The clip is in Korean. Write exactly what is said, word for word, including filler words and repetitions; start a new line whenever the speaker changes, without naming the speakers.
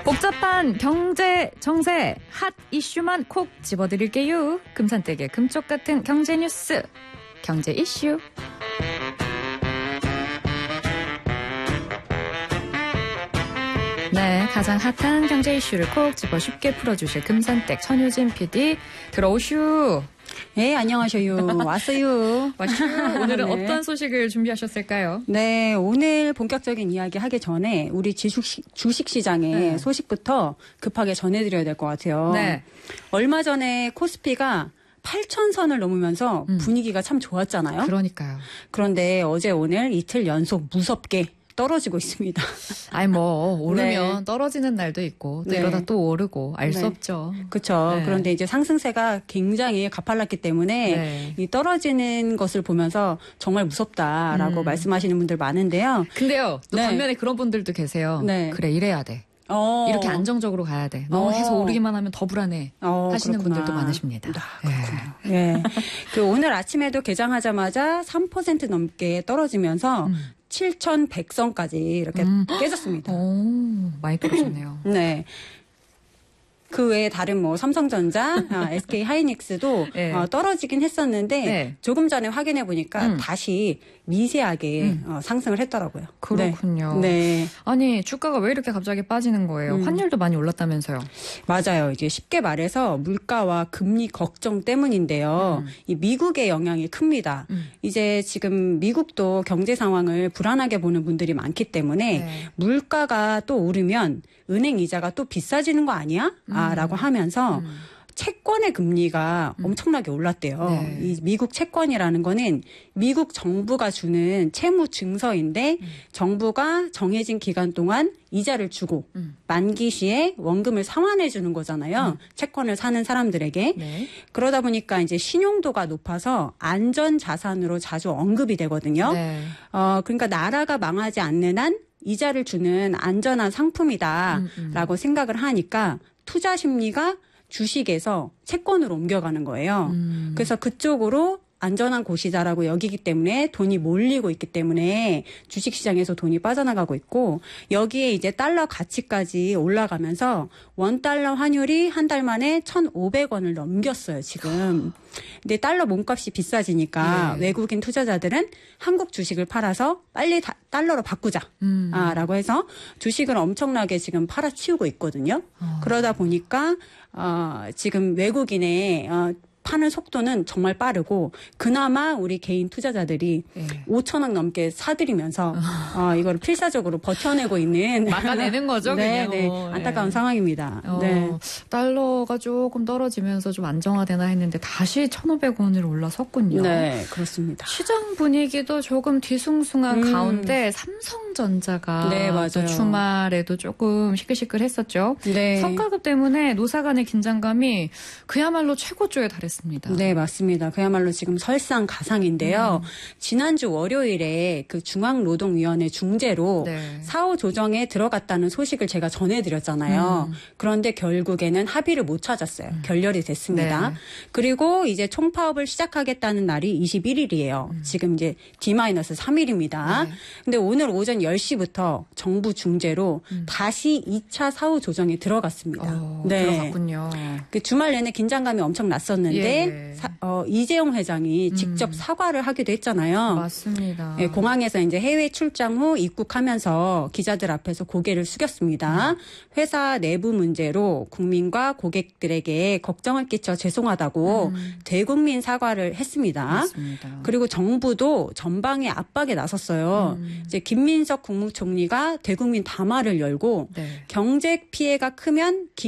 복잡한 경제, 정세, 핫 이슈만 콕 집어드릴게요. 금산댁의 금쪽 같은 경제 뉴스, 경제 이슈. 네, 가장 핫한 경제 이슈를 콕 집어 쉽게 풀어주실 금산댁 천효진 피디 들어오슈.
네, 안녕하셔요. 왔어요.
와슈. 오늘은
네.
어떤 소식을 준비하셨을까요?
네, 오늘 본격적인 이야기 하기 전에 우리 주식, 주식시장의
네.
소식부터 급하게 전해드려야 될 것 같아요.
네.
얼마 전에 코스피가 팔천 선을 넘으면서
음.
분위기가 참 좋았잖아요.
그러니까요.
그런데 어제 오늘 이틀 연속 무섭게 떨어지고 있습니다.
아니 뭐 오르면
네.
떨어지는 날도 있고 또
네.
이러다 또 오르고 알 수
네.
없죠.
그렇죠.
네.
그런데 이제 상승세가 굉장히 가팔랐기 때문에
네.
이 떨어지는 것을 보면서 정말 무섭다라고
음.
말씀하시는 분들 많은데요.
근데요, 또
네.
반면에 그런 분들도 계세요.
네.
그래, 이래야 돼.
어.
이렇게 안정적으로 가야 돼. 너무
어.
해서 오르기만 하면 더 불안해.
어,
하시는
그렇구나.
분들도 많으십니다.
아, 그렇군요. 예. 그 오늘 아침에도 개장하자마자 삼 퍼센트 넘게 떨어지면서
음.
칠천백 선까지 이렇게
음.
깨졌습니다.
오, 많이 떨어졌네요.
네. 그 외에 다른 뭐 삼성전자, 아, 에스케이 하이닉스도
네.
어, 떨어지긴 했었는데
네.
조금 전에 확인해 보니까
음.
다시 미세하게
음.
어, 상승을 했더라고요.
그렇군요.
네. 네.
아니, 주가가 왜 이렇게 갑자기 빠지는 거예요?
음.
환율도 많이 올랐다면서요?
맞아요. 이제 쉽게 말해서 물가와 금리 걱정 때문인데요.
음.
이 미국의 영향이 큽니다.
음.
이제 지금 미국도 경제 상황을 불안하게 보는 분들이 많기 때문에
네.
물가가 또 오르면 은행 이자가 또 비싸지는 거 아니야? 아, 라고 하면서
음.
채권의 금리가
음.
엄청나게 올랐대요.
네.
이 미국 채권이라는 거는 미국 정부가 주는 채무 증서인데
음.
정부가 정해진 기간 동안 이자를 주고
음.
만기 시에 원금을 상환해 주는 거잖아요.
음.
채권을 사는 사람들에게.
네.
그러다 보니까 이제 신용도가 높아서 안전 자산으로 자주 언급이 되거든요.
네.
어, 그러니까 나라가 망하지 않는 한 이자를 주는 안전한 상품이다라고
음, 음.
생각을 하니까 투자 심리가 주식에서 채권으로 옮겨가는 거예요.
음.
그래서 그쪽으로 안전한 곳이다라고 여기기 때문에 돈이 몰리고 있기 때문에 주식시장에서 돈이 빠져나가고 있고 여기에 이제 달러 가치까지 올라가면서 원달러 환율이 한 달 만에 천오백 원을 넘겼어요, 지금. 근데 달러 몸값이 비싸지니까
예.
외국인 투자자들은 한국 주식을 팔아서 빨리 다, 달러로 바꾸자.
음.
아, 라고 해서 주식을 엄청나게 지금 팔아치우고 있거든요.
어.
그러다 보니까 어, 지금 외국인의 어, 파는 속도는 정말 빠르고 그나마 우리 개인 투자자들이
예.
오천억 넘게 사들이면서 어, 이거를 필사적으로 버텨내고 있는
막아내는 거죠,
네,
그냥.
네,
어,
안타까운
예.
상황입니다.
어,
네.
달러가 조금 떨어지면서 좀 안정화되나 했는데 다시 천오백 원으로 올라섰군요.
네, 그렇습니다.
시장 분위기도 조금 뒤숭숭한
음.
가운데 삼성전자가
네, 맞아요.
또 주말에도 조금 시끌시끌했었죠.
네.
성과급 때문에 노사 간의 긴장감이 그야말로 최고조에 달했습니다.
네, 맞습니다. 그야말로 지금 설상가상인데요.
음.
지난주 월요일에 그 중앙노동위원회 중재로
네.
사후 조정에 들어갔다는 소식을 제가 전해드렸잖아요.
음.
그런데 결국에는 합의를 못 찾았어요. 결렬이 됐습니다.
네.
그리고 이제 총파업을 시작하겠다는 날이 이십일 일이에요.
음.
지금 이제 디 삼 일입니다.
네.
근데 오늘 오전 열 시부터 정부 중재로
음.
다시 이 차 사후 조정에 들어갔습니다.
어, 들어갔군요.
그 주말 내내 긴장감이 엄청 났었는데
예.
사, 어, 이재용 회장이 직접
음.
사과를 하기도 했잖아요.
맞습니다.
예, 공항에서 이제 해외 출장 후 입국하면서 기자들 앞에서 고개를 숙였습니다.
음.
회사 내부 문제로 국민과 고객들에게 걱정을 끼쳐 죄송하다고
음.
대국민 사과를 했습니다.
맞습니다.
그리고 정부도 전방의 압박에 나섰어요.
음.
이제 김민석 국무총리가 대국민 담화를 열고
네.
경제 피해가 크면